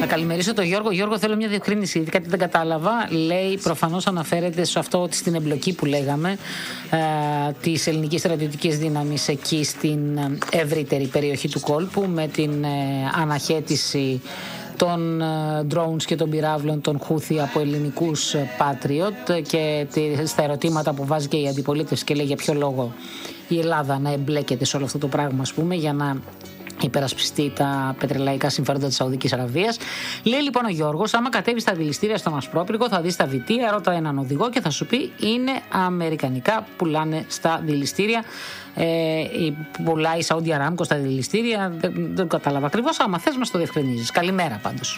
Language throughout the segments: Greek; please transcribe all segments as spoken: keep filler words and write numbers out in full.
Να καλημερίσω τον Γιώργο. Γιώργο, θέλω μια διευκρίνηση, γιατί κάτι δεν κατάλαβα. Λέει, προφανώς αναφέρεται σε αυτό, στην εμπλοκή που λέγαμε ε, της ελληνικής στρατιωτικής δύναμης εκεί στην ευρύτερη περιοχή του κόλπου, με την ε, αναχέτηση των drones και των πυράβλων των Χούθι από ελληνικούς Patriot, και στα ερωτήματα που βάζει και η αντιπολίτευση και λέει για ποιο λόγο η Ελλάδα να εμπλέκεται σε όλο αυτό το πράγμα, ας πούμε, για να υπερασπιστεί τα πετρελαϊκά συμφέροντα της Σαουδικής Αραβίας. Λέει λοιπόν ο Γιώργος, άμα κατέβει στα δηληστήρια στον Ασπρόπυργο, θα δεις τα βιτία, ρώτα έναν οδηγό και θα σου πει είναι αμερικανικά, πουλάνε στα δηληστήρια. Ε, πουλάει η Σαούντι Αράμκο στα δηληστήρια. Δεν, δεν κατάλαβα ακριβώς. Άμα θες μας το διευκρινίζεις. Καλημέρα πάντως.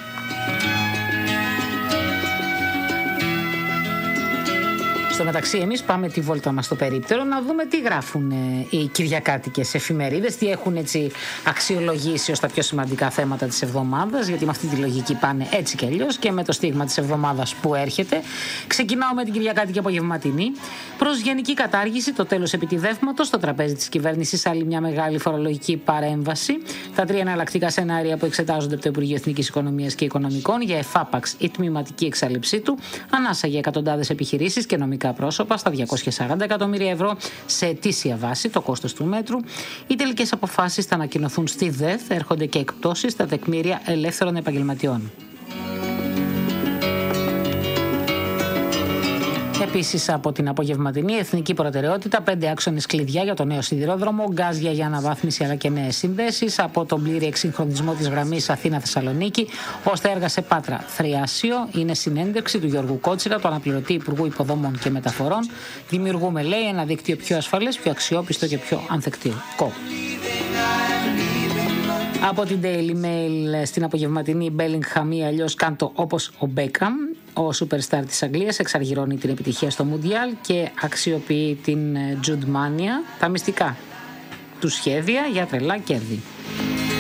Στο μεταξύ, εμείς πάμε τη βόλτα μας στο περίπτερο να δούμε τι γράφουν ε, οι κυριακάτικες εφημερίδες, τι έχουν έτσι αξιολογήσει ως τα πιο σημαντικά θέματα της εβδομάδας, γιατί με αυτή τη λογική πάνε έτσι και αλλιώς και με το στίγμα της εβδομάδας που έρχεται. Ξεκινάω με την κυριακάτικη απογευματινή. Προς γενική κατάργηση, το τέλος επιτιδεύματος, στο τραπέζι της κυβέρνησης άλλη μια μεγάλη φορολογική παρέμβαση. Τα τρία εναλλακτικά σενάρια που εξετάζονται από το Υπουργείο Εθνικής Οικονομίας και Οικονομικών για εφάπαξ ή τμηματική εξαλειψή του, ανάσα για εκατοντάδες επιχειρήσεις και νομικά πρόσωπα στα διακόσια σαράντα εκατομμύρια ευρώ σε ετήσια βάση, το κόστος του μέτρου. Οι τελικές αποφάσεις θα ανακοινωθούν στη ΔΕΘ, έρχονται και εκπτώσεις στα τεκμήρια ελεύθερων επαγγελματιών. Επίσης, από την απογευματινή, εθνική προτεραιότητα, πέντε άξονες κλειδιά για το νέο σιδηρόδρομο, γκάζια για αναβάθμιση αλλά και νέες συνδέσεις, από τον πλήρη εξυγχρονισμό της γραμμής Αθήνα-Θεσσαλονίκη ως τα έργα σε Πάτρα. Θριάσιο είναι συνέντευξη του Γιώργου Κότσιρα, του αναπληρωτή Υπουργού Υποδομών και Μεταφορών. Δημιουργούμε, λέει, ένα δίκτυο πιο ασφαλές, πιο αξιόπιστο και πιο ανθεκτικό. Από την Daily Mail στην απογευματινή, Bellingham ή αλλιώς κάντο όπως ο Μπέκαμ. Ο superstar της Αγγλίας εξαργυρώνει την επιτυχία στο Μουντιάλ και αξιοποιεί την Jude Mania, τα μυστικά του σχέδια για τρελά κέρδη.